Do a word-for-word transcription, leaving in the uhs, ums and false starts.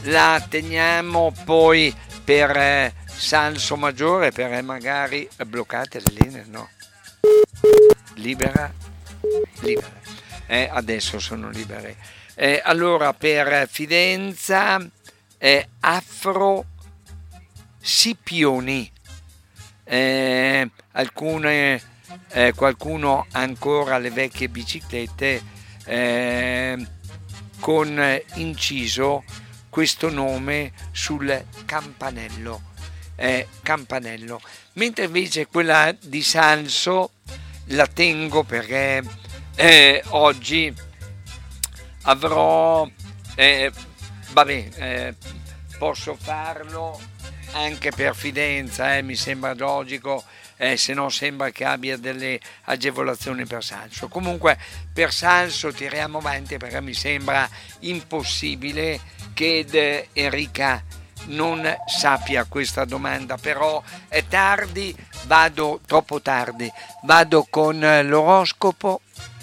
la teniamo poi per eh, Salso Maggiore, per eh, magari eh, bloccate le linee, no? Libera, libera. Eh, adesso sono libere. Eh, allora per Fidenza eh, Afro Scipioni. Eh, alcune, eh, qualcuno ancora le vecchie biciclette eh, con inciso questo nome sul campanello, eh, campanello, mentre invece quella di Salso la tengo perché eh, oggi avrò eh, vabbè eh, posso farlo anche per Fidenza, eh, mi sembra logico, eh, se no sembra che abbia delle agevolazioni per Salso. Comunque per Salso tiriamo avanti perché mi sembra impossibile che Enrica non sappia questa domanda, però è tardi, vado troppo tardi, vado con l'oroscopo